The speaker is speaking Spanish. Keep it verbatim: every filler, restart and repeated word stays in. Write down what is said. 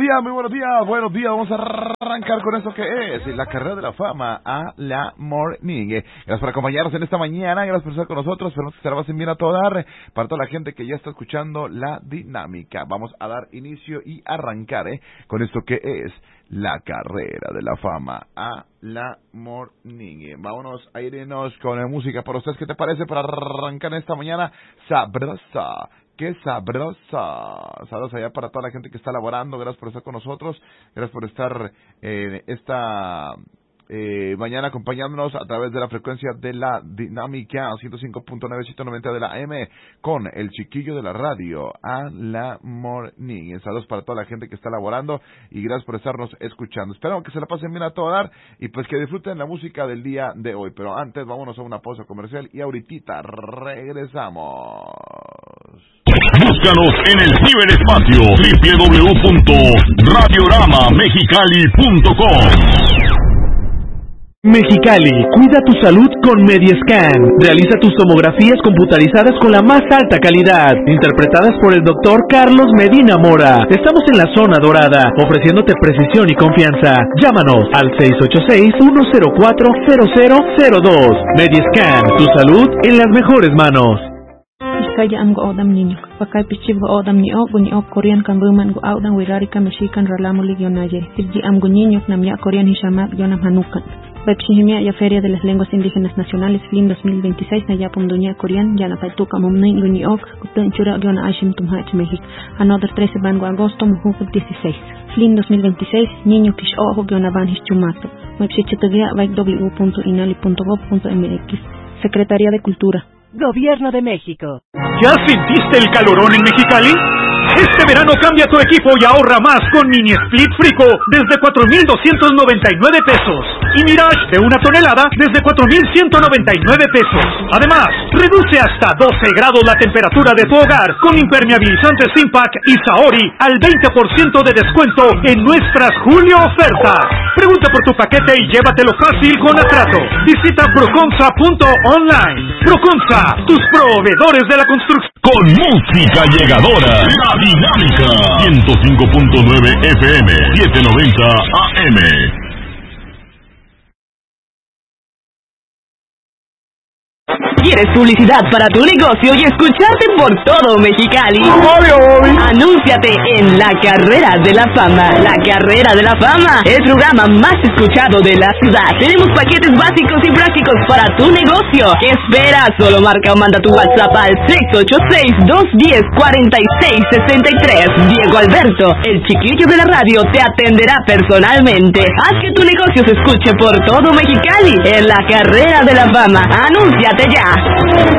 días, muy buenos días, buenos días. Vamos a arrancar con esto que es la carrera de la fama a la morning. Gracias por acompañarnos en esta mañana, gracias por estar con nosotros. Esperamos que se la pasen bien a todo dar. Para toda la gente que ya está escuchando la dinámica, vamos a dar inicio y arrancar eh, con esto que es la carrera de la fama a la morning. Vámonos a irnos con música para ustedes. ¿Qué te parece para arrancar esta mañana sabrosa? ¡Qué sabrosa! Saludos allá para toda la gente que está laborando. Gracias por estar con nosotros. Gracias por estar eh, esta eh, mañana acompañándonos a través de la frecuencia de la dinámica ciento cinco punto nueve, ciento noventa de la M con el chiquillo de la radio a la morning. Saludos para toda la gente que está laborando y gracias por estarnos escuchando. Esperamos que se la pasen bien a todo dar y pues que disfruten la música del día de hoy. Pero antes vámonos a una pausa comercial y ahorita regresamos. Búscanos en el ciberespacio doble u doble u doble u punto radiorama mexicali punto com. Mexicali, cuida tu salud con Mediescan. Realiza tus tomografías computarizadas con la más alta calidad, interpretadas por el doctor Carlos Medina Mora. Estamos en la zona dorada, ofreciéndote precisión y confianza. Llámanos al seis ocho seis, uno cero cuatro, cero cero cero dos. Mediescan, tu salud en las mejores manos. Kaya am go odam niño, pakai pichib go odam ni ok ni ok Korean kan buman go audang wirari kan mexican ralamu ligionaye. Tirji am go niño namya Korean hishamak yonam hanukan. Pepsihimia ya Feria de las Lenguas Indígenas Nacionales F L I M dos mil veintiséis na yapum dunia Korean yana paituka mumnin guni ok kutun chura yona aishim tumhach México. Another trece bango agosto mujuk dieciséis. F L I M dos mil veintiséis niño kish ojo yona van hischumato. Mepsichitagia vai w w w punto inali punto gov punto m x. Secretaría de Cultura. Gobierno de México. ¿Ya sentiste el calorón en Mexicali? Este verano cambia tu equipo y ahorra más con Mini Split Frico desde cuatro mil doscientos noventa y nueve pesos y Mirage de una tonelada desde cuatro mil ciento noventa y nueve pesos. Además, reduce hasta doce grados la temperatura de tu hogar con impermeabilizantes Impact y Saori al veinte por ciento de descuento en nuestras Julio ofertas. Pregunta por tu paquete y llévatelo fácil con Atrato. Visita proconsa punto online. Proconsa, tus proveedores de la construcción. Con música llegadora, la dinámica ciento cinco punto nueve F M, setecientos noventa A M. ¿Quieres publicidad para tu negocio y escucharte por todo Mexicali? Anúnciate en La Carrera de la Fama. La Carrera de la Fama, el programa más escuchado de la ciudad. Tenemos paquetes básicos y prácticos para tu negocio. ¿Qué esperas? Solo marca o manda tu WhatsApp al seis ocho seis, dos uno cero, cuatro seis seis tres. Diego Alberto, el chiquillo de la radio, te atenderá personalmente. Haz que tu negocio se escuche por todo Mexicali en La Carrera de la Fama. Anúnciate ya.